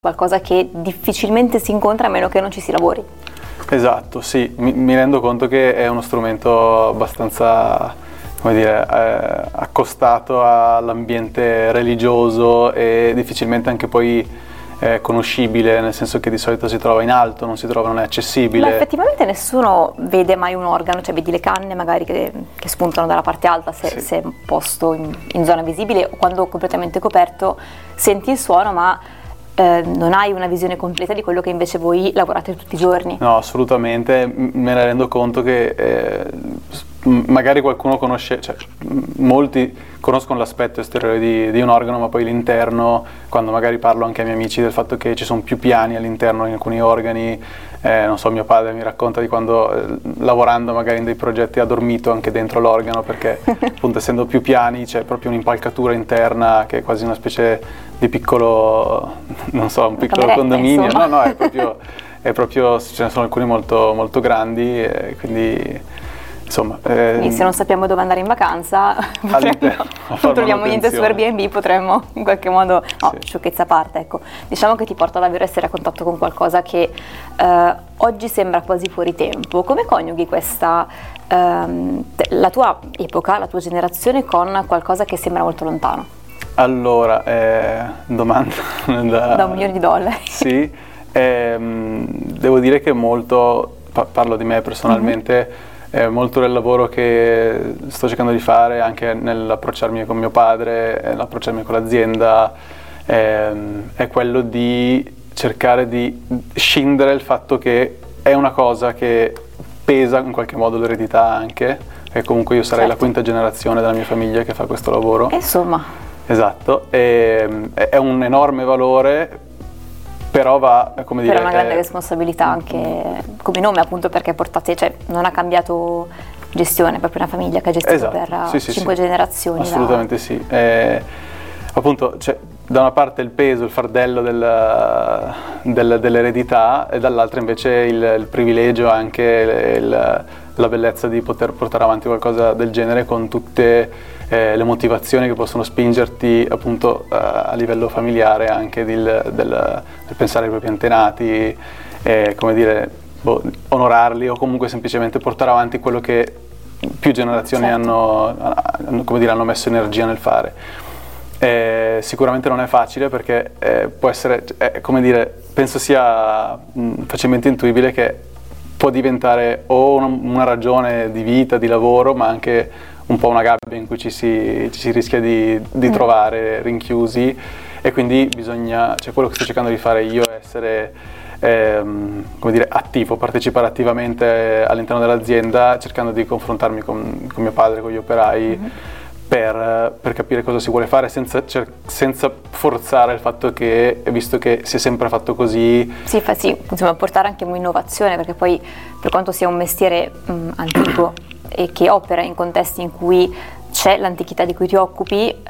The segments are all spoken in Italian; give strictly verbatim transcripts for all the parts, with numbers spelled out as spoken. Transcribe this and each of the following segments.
qualcosa che difficilmente si incontra a meno che non ci si lavori. Esatto, sì, mi, mi rendo conto che è uno strumento abbastanza, come dire, eh, accostato all'ambiente religioso e difficilmente anche poi eh, conoscibile, nel senso che di solito si trova in alto, non si trova, non è accessibile. Ma effettivamente nessuno vede mai un organo, cioè vedi le canne magari che, che spuntano dalla parte alta se, Sì. se è posto in, in zona visibile, o quando completamente coperto senti il suono, ma Eh, non hai una visione completa di quello che invece voi lavorate tutti i giorni. No, assolutamente, M- me ne rendo conto che eh, magari qualcuno conosce, cioè molti conoscono l'aspetto esteriore di, di un organo, ma poi l'interno, quando magari parlo anche ai miei amici del fatto che ci sono più piani all'interno in alcuni organi, eh, non so, mio padre mi racconta di quando eh, lavorando magari in dei progetti ha dormito anche dentro l'organo, perché appunto essendo più piani c'è proprio un'impalcatura interna che è quasi una specie di piccolo, non so, un piccolo condominio. Insomma. No, no, è proprio, è proprio, ce ne sono alcuni molto, molto grandi, e quindi insomma. Eh, Quindi se non sappiamo dove andare in vacanza, potremmo, non troviamo niente su Airbnb, potremmo in qualche modo, no, sì. Sciocchezza a parte, ecco, diciamo che ti porta davvero a essere a contatto con qualcosa che eh, oggi sembra quasi fuori tempo. Come coniughi questa, ehm, la tua epoca, la tua generazione con qualcosa che sembra molto lontano? Allora, eh, domanda da, da un milione di dollari. Sì, ehm, devo dire che molto, pa- parlo di me personalmente, mm-hmm. eh, molto del lavoro che sto cercando di fare anche nell'approcciarmi con mio padre, nell'approcciarmi con l'azienda, ehm, è quello di cercare di scindere il fatto che è una cosa che pesa in qualche modo l'eredità anche, e comunque io sarei certo. la quinta generazione della mia famiglia che fa questo lavoro. Insomma. Esatto, e, è un enorme valore, però va, come dire... Per una grande eh, responsabilità anche come nome, appunto, perché portate, cioè non ha cambiato gestione, è proprio una famiglia che ha gestito esatto, per sì, sì, cinque sì. generazioni. Assolutamente da... sì. Eh, appunto, cioè, da una parte il peso, il fardello del, del, dell'eredità, e dall'altra invece il, il privilegio, anche il, la bellezza di poter portare avanti qualcosa del genere con tutte eh, le motivazioni che possono spingerti appunto uh, a livello familiare, anche del, del, del pensare ai propri antenati, eh, come dire, boh, onorarli, o comunque semplicemente portare avanti quello che più generazioni certo. hanno, hanno, come dire, hanno messo energia nel fare. Eh, sicuramente non è facile, perché eh, può essere, eh, come dire, penso sia mh, facilmente intuibile che può diventare o una, una ragione di vita, di lavoro, ma anche un po' una gabbia in cui ci si, ci si rischia di, di mm. trovare rinchiusi, e quindi bisogna, cioè quello che sto cercando di fare io è essere ehm, come dire, attivo, partecipare attivamente all'interno dell'azienda, cercando di confrontarmi con, con mio padre, con gli operai, mm-hmm. Per, per capire cosa si vuole fare, senza, cioè, senza forzare il fatto che, visto che si è sempre fatto così... Sì, fa, sì, insomma, portare anche un'innovazione, perché poi per quanto sia un mestiere mh, antico e che opera in contesti in cui c'è l'antichità di cui ti occupi, eh,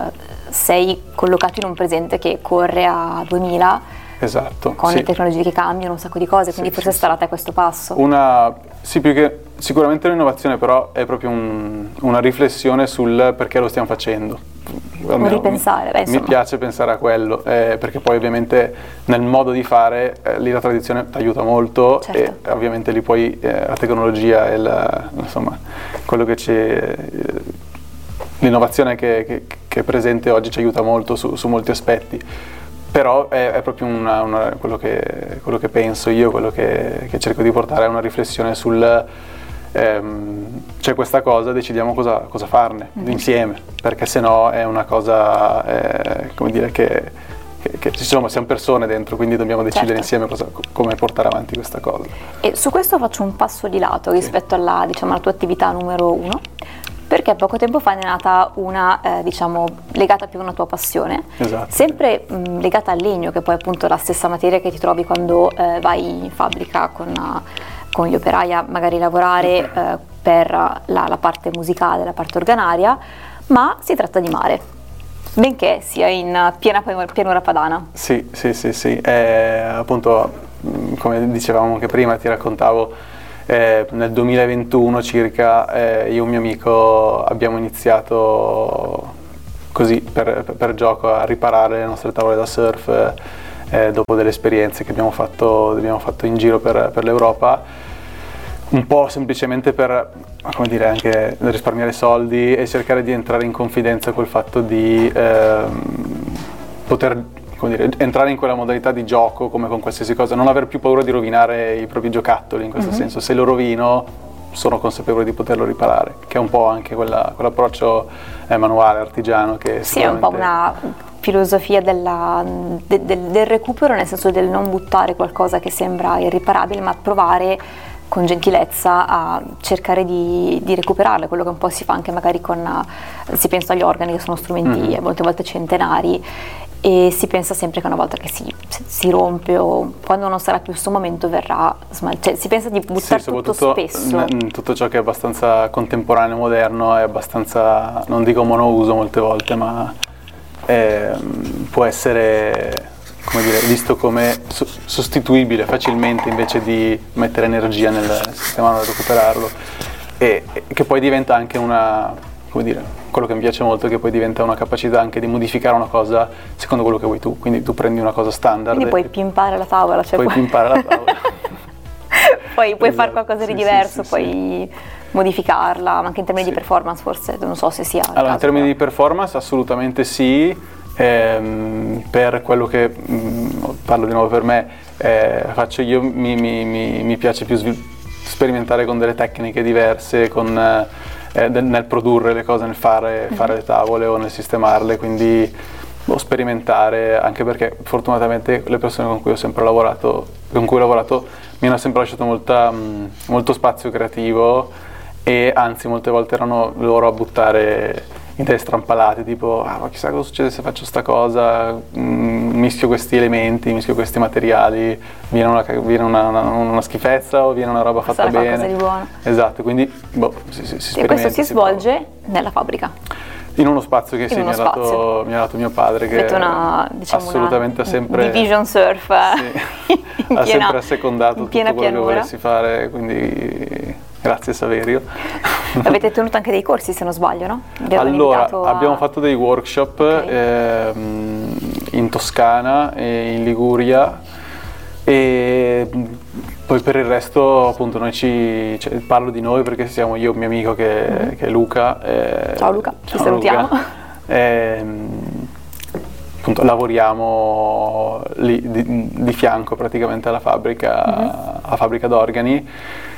sei collocato in un presente che corre a duemila, esatto, con sì. le tecnologie che cambiano, un sacco di cose, quindi sì, forse sì, starà sì. a te questo passo. Una, sì, più che sicuramente un'innovazione, però è proprio un, una riflessione sul perché lo stiamo facendo. Un ripensare, beh, mi piace pensare a quello, eh, perché poi ovviamente nel modo di fare eh, lì la tradizione ti aiuta molto, certo. E ovviamente lì poi eh, la tecnologia e la, insomma quello che c'è, l'innovazione che, che, che è presente oggi ci aiuta molto su, su molti aspetti. Però è, è proprio una, una, quello, che, quello che penso io, quello che, che cerco di portare è una riflessione sul ehm, c'è questa cosa, decidiamo cosa, cosa farne mm-hmm. insieme, perché sennò è una cosa, eh, come dire, che, che, che insomma, siamo persone dentro, quindi dobbiamo decidere certo. insieme cosa, come portare avanti questa cosa. E su questo faccio un passo di lato rispetto sì. alla, diciamo, alla tua attività numero uno, perché poco tempo fa ne è nata una, eh, diciamo, legata più a una tua passione, esatto. sempre mh, legata al legno, che poi è appunto la stessa materia che ti trovi quando eh, vai in fabbrica con, uh, con gli operai a magari lavorare uh, per la, la parte musicale, la parte organaria, ma si tratta di mare, benché sia in piena pianura padana. Sì, sì, sì, sì, eh, appunto, come dicevamo anche prima, ti raccontavo, Eh, nel duemilaventuno circa eh, io e un mio amico abbiamo iniziato così per, per, per gioco a riparare le nostre tavole da surf eh, dopo delle esperienze che abbiamo fatto, abbiamo fatto in giro per, per l'Europa, un po' semplicemente per, come dire, anche risparmiare soldi e cercare di entrare in confidenza col fatto di eh, poter, come dire, entrare in quella modalità di gioco come con qualsiasi cosa, non aver più paura di rovinare i propri giocattoli, in questo mm-hmm. senso. Se lo rovino sono consapevole di poterlo riparare, che è un po' anche quella, quell'approccio eh, manuale, artigiano che sì, è un po' una filosofia della, de, de, del recupero, nel senso del non buttare qualcosa che sembra irriparabile, ma provare con gentilezza a cercare di, di recuperarle, quello che un po' si fa anche magari con, si pensa agli organi che sono strumenti mm-hmm. molte volte centenari, e si pensa sempre che una volta che si, si rompe o quando non sarà più il suo momento verrà smaltito, cioè, si pensa di buttare sì, tutto spesso. N- tutto ciò che è abbastanza contemporaneo, moderno, è abbastanza, non dico monouso molte volte, ma è, può essere, come dire, visto come so- sostituibile facilmente invece di mettere energia nel sistema per recuperarlo, e, e che poi diventa anche una, come dire, quello che mi piace molto è che poi diventa una capacità anche di modificare una cosa secondo quello che vuoi tu, quindi tu prendi una cosa standard. Quindi puoi pimpare la tavola. Cioè puoi puoi pimpare la tavola. Poi puoi esatto. fare qualcosa di sì, diverso, sì, puoi sì. modificarla, ma anche in termini sì. di performance forse, non so se sia Allora, caso, in termini però. di performance assolutamente sì, ehm, per quello che, mh, parlo di nuovo per me, eh, faccio io, mi, mi, mi, mi piace più svil- sperimentare con delle tecniche diverse, con... Eh, nel produrre le cose, nel fare, fare le tavole o nel sistemarle, quindi boh, sperimentare, anche perché fortunatamente le persone con cui ho sempre lavorato, con cui ho lavorato mi hanno sempre lasciato molta, mh, molto spazio creativo, e anzi molte volte erano loro a buttare idee strampalate, tipo ah, ma chissà cosa succede se faccio sta cosa, mh, mischio questi elementi, mischio questi materiali, viene una, viene una, una, una schifezza o viene una roba fatta sarà bene. Qualcosa di buono. Esatto, quindi boh, si, si, si e questo si, si svolge prova. Nella fabbrica? In uno spazio che in sì, mi ha, dato, mi ha dato mio padre, che una, diciamo assolutamente una ha sempre division surf sì, in ha piena, sempre assecondato in piena tutto quello pianura. che volessi fare, quindi grazie Saverio. Avete tenuto anche dei corsi, se non sbaglio, no? Allora, a... abbiamo fatto dei workshop okay. ehm, in Toscana e in Liguria, e poi per il resto appunto noi ci, cioè, parlo di noi perché siamo io e un mio amico che, mm-hmm. che è Luca. Eh, ciao Luca, ci ciao salutiamo. Luca. Eh, appunto lavoriamo lì di, di fianco praticamente alla fabbrica, mm-hmm. alla fabbrica d'organi,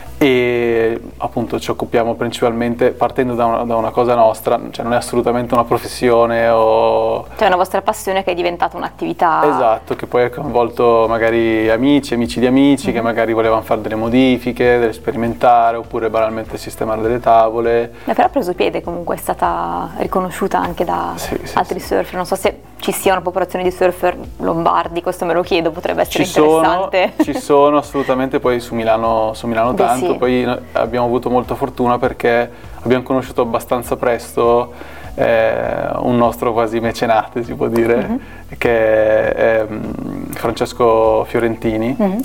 e appunto ci occupiamo principalmente partendo da una, da una cosa nostra, cioè non è assolutamente una professione o... Cioè una vostra passione che è diventata un'attività... Esatto, che poi ha coinvolto magari amici, amici di amici, mm-hmm. che magari volevano fare delle modifiche, delle sperimentare, oppure banalmente sistemare delle tavole. Ma però ha preso piede, comunque è stata riconosciuta anche da sì, sì, altri sì. surfer, non so se ci sia una popolazione di surfer lombardi, questo me lo chiedo, potrebbe essere ci interessante. Sono, ci sono assolutamente, poi su Milano, su Milano Beh, tanto, sì. poi abbiamo avuto molta fortuna perché abbiamo conosciuto abbastanza presto eh, un nostro quasi mecenate, si può dire, mm-hmm. che è um, Francesco Fiorentini, mm-hmm.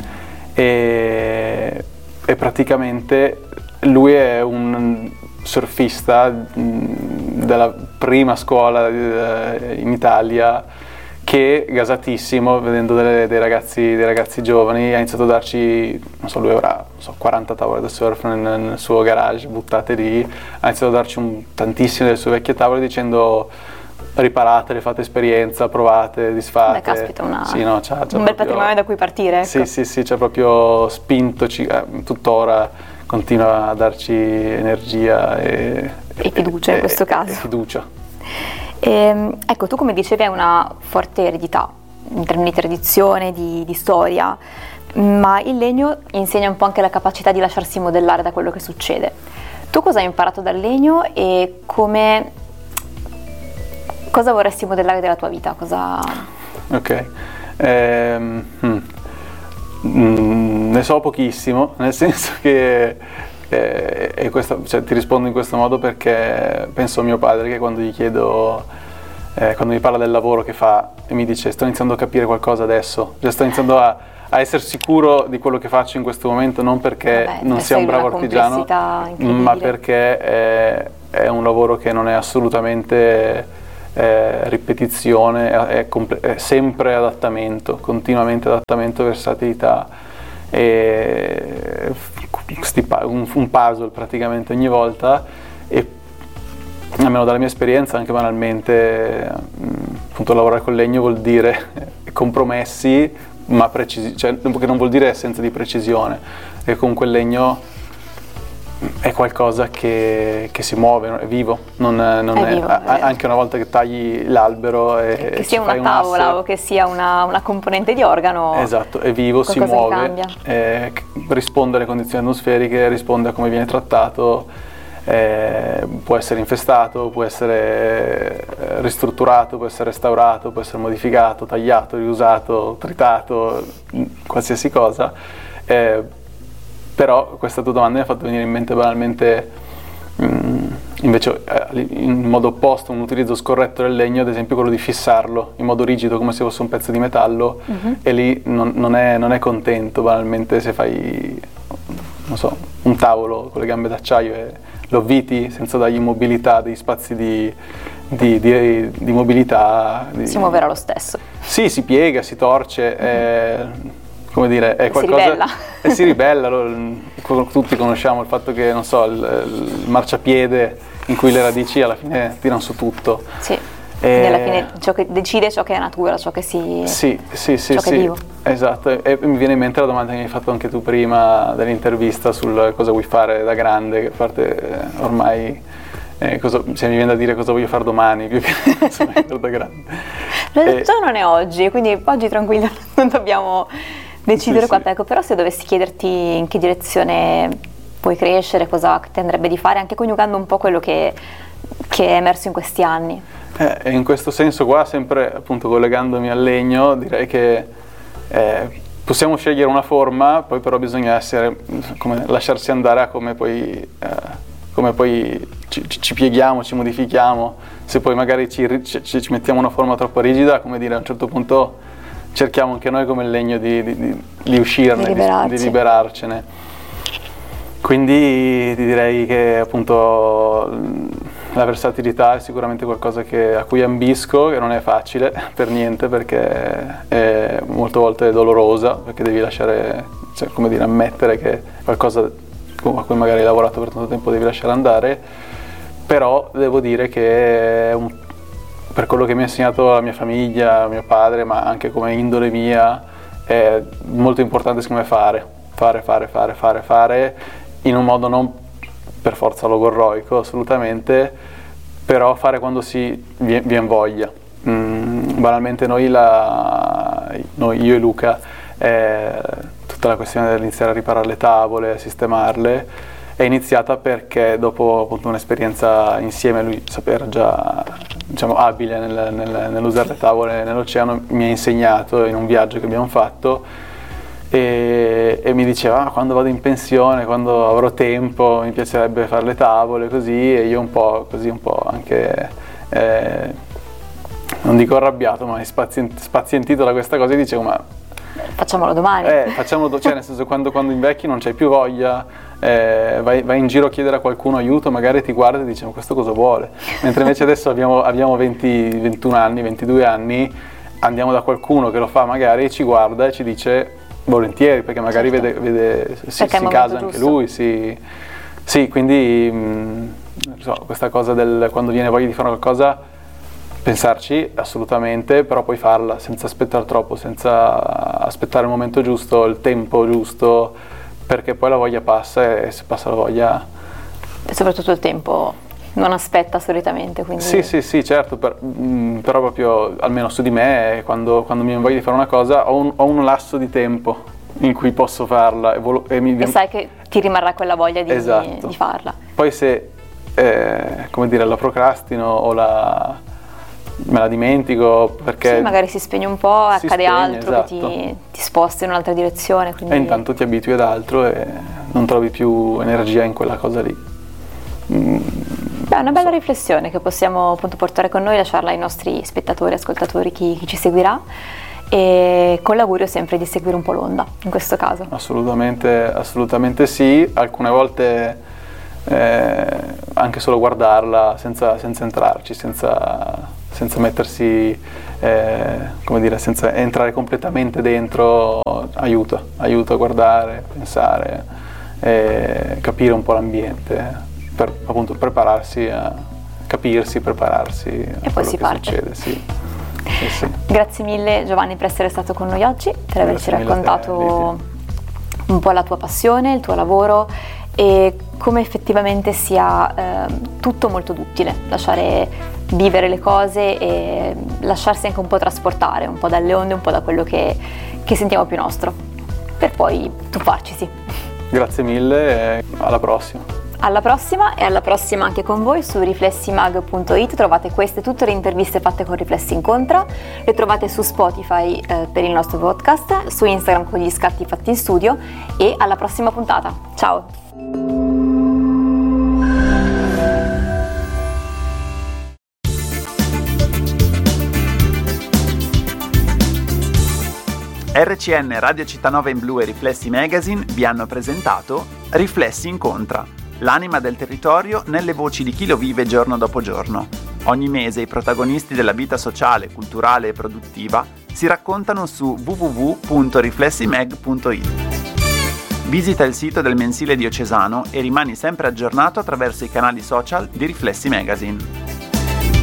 e, e praticamente lui è un surfista mh, della prima scuola eh, in Italia, che gasatissimo, vedendo delle, dei, ragazzi, dei ragazzi giovani, ha iniziato a darci, non so, lui avrà non so, quaranta tavole da surf nel, nel suo garage buttate lì, ha iniziato a darci un, tantissime delle sue vecchie tavole dicendo riparatele, fate esperienza, provate, disfate. Beh, caspita, una, sì, no, c'ha, c'ha un proprio, bel patrimonio da cui partire. Ecco. Sì, sì, sì, ci ha proprio spintoci, eh, tuttora continua a darci energia e, e fiducia e, in questo e, caso. E fiducia. E, ecco, tu come dicevi hai una forte eredità in termini di tradizione, di, di storia, ma il legno insegna un po' anche la capacità di lasciarsi modellare da quello che succede. Tu cosa hai imparato dal legno e come, cosa vorresti modellare della tua vita? Cosa... Ok, ehm, hmm. mm, ne so pochissimo, nel senso che eh, e questa, cioè, ti rispondo in questo modo perché penso a mio padre, che quando gli chiedo, eh, quando mi parla del lavoro che fa e mi dice sto iniziando a capire qualcosa adesso, cioè sto iniziando a, a essere sicuro di quello che faccio in questo momento, non perché Vabbè, non sia un bravo artigiano, ma perché è, è un lavoro che non è assolutamente è ripetizione, è, comple- è sempre adattamento, continuamente adattamento, versatilità, e un, un puzzle praticamente ogni volta. E almeno dalla mia esperienza, anche banalmente, appunto lavorare con legno vuol dire compromessi, ma precisi, cioè che non vuol dire assenza di precisione, e comunque il legno è qualcosa che, che si muove, è vivo, non, non è è, vivo, a, è anche una volta che tagli l'albero e che sia una un tavola asse, o che sia una, una componente di organo, esatto, è vivo, si muove, eh, risponde alle condizioni atmosferiche, risponde a come viene trattato. Eh, può essere infestato, può essere eh, ristrutturato, può essere restaurato, può essere modificato, tagliato, riusato, tritato, qualsiasi cosa. Eh, però questa tua domanda mi ha fatto venire in mente banalmente mh, invece eh, in modo opposto un utilizzo scorretto del legno, ad esempio quello di fissarlo in modo rigido come se fosse un pezzo di metallo, uh-huh. E lì non, non, è, non è contento banalmente se fai, non so, un tavolo con le gambe d'acciaio e lo avviti senza dargli mobilità, degli spazi di, di, di, di mobilità. Di... Si muoverà lo stesso. Sì, si piega, si torce, mm-hmm. è, come dire, è qualcosa... Si ribella. E si ribella, lo, tutti conosciamo il fatto che, non so, il, il marciapiede in cui le radici alla fine tirano su tutto. Sì. Quindi alla fine ciò che decide ciò che è natura, ciò che si sì, sì, sì, ciò sì, che è vivo. Esatto, e mi viene in mente la domanda che mi hai fatto anche tu prima dell'intervista sul cosa vuoi fare da grande, che a parte ormai eh, cosa, se mi viene da dire cosa voglio fare domani più che insomma, da grande. E, già non è oggi, quindi oggi tranquillo non dobbiamo decidere sì, quanto, sì. Ecco, però se dovessi chiederti in che direzione puoi crescere, cosa ti andrebbe di fare, anche coniugando un po' quello che, che è emerso in questi anni. Eh, in questo senso qua, sempre appunto collegandomi al legno, direi che eh, possiamo scegliere una forma, poi però bisogna essere, come, lasciarsi andare a come poi, eh, come poi ci, ci pieghiamo, ci modifichiamo. Se poi magari ci, ci, ci mettiamo una forma troppo rigida, come dire, a un certo punto cerchiamo anche noi come il legno di, di, di, di uscirne, di, di, di liberarcene. Quindi ti direi che appunto la versatilità è sicuramente qualcosa che, a cui ambisco, che non è facile per niente, perché è molte volte dolorosa, perché devi lasciare, cioè, come dire, ammettere che qualcosa a cui magari hai lavorato per tanto tempo devi lasciare andare, però devo dire che è un, per quello che mi ha insegnato la mia famiglia, mio padre, ma anche come indole mia, è molto importante secondo me fare, fare, fare, fare, fare, fare, in un modo non per forza logorroico, assolutamente, però fare quando si viene voglia. Mm, banalmente noi, la, noi, io e Luca, eh, tutta la questione dell'iniziare a riparare le tavole, a sistemarle, è iniziata perché dopo appunto un'esperienza insieme, lui sapeva già, diciamo, abile nel, nel, nell'usare le tavole nell'oceano, mi ha insegnato in un viaggio che abbiamo fatto. E, e mi diceva ah, quando vado in pensione, quando avrò tempo mi piacerebbe fare le tavole così, e io un po' così un po' anche eh, non dico arrabbiato, ma spazient- spazientito da questa cosa, e dicevo ma facciamolo domani, eh, facciamolo do- cioè nel senso quando, quando invecchi non c'hai più voglia, eh, vai, vai in giro a chiedere a qualcuno aiuto, magari ti guarda e dice ma questo cosa vuole, mentre invece adesso abbiamo, abbiamo venti, ventuno anni, ventidue anni, andiamo da qualcuno che lo fa magari, ci guarda e ci dice volentieri, perché magari certo. vede, vede si, si casa anche lui, sì, sì, quindi mh, so, questa cosa del quando viene voglia di fare qualcosa, pensarci assolutamente, però poi farla senza aspettare troppo, senza aspettare il momento giusto, il tempo giusto, perché poi la voglia passa, e se passa la voglia... E soprattutto il tempo non aspetta solitamente, quindi... Sì, sì, sì, certo, per, mh, però proprio, almeno su di me, quando, quando mi viene voglia di fare una cosa, ho un, ho un lasso di tempo in cui posso farla. E, volo, e, mi e sai che ti rimarrà quella voglia di, esatto. di farla. Poi se, eh, come dire, la procrastino o la, me la dimentico, perché... Sì, magari si spegne un po', accade spegne, altro, esatto. che ti, ti sposti in un'altra direzione. Quindi... E intanto ti abitui ad altro e non trovi più energia in quella cosa lì. Mm. Beh, è una bella riflessione che possiamo appunto portare con noi, lasciarla ai nostri spettatori, ascoltatori, chi, chi ci seguirà, e con l'augurio sempre di seguire un po' l'onda, in questo caso. Assolutamente, assolutamente sì, alcune volte eh, anche solo guardarla senza, senza entrarci, senza, senza mettersi, eh, come dire, senza entrare completamente dentro, aiuta, aiuta a guardare, pensare, eh, capire un po' l'ambiente, per appunto prepararsi a capirsi, prepararsi a e poi si che parte. Succede, sì. Sì, sì. Grazie mille Giovanni per essere stato con noi oggi, per averci Grazie raccontato te, un po' la tua passione, il tuo lavoro e come effettivamente sia eh, tutto molto duttile, lasciare vivere le cose e lasciarsi anche un po' trasportare, un po' dalle onde, un po' da quello che, che sentiamo più nostro, per poi tuffarcisi. Grazie mille e alla prossima. Alla prossima e alla prossima anche con voi su riflessimag punto it trovate queste tutte le interviste fatte con Riflessi Incontra, le trovate su Spotify eh, per il nostro podcast, su Instagram con gli scatti fatti in studio e alla prossima puntata. Ciao! R C N, Radio Città in Blu e Riflessi Magazine vi hanno presentato Riflessi Incontra, l'anima del territorio nelle voci di chi lo vive giorno dopo giorno. Ogni mese i protagonisti della vita sociale, culturale e produttiva si raccontano su w w w punto riflessimag punto it. Visita il sito del mensile diocesano e rimani sempre aggiornato attraverso i canali social di Riflessi Magazine.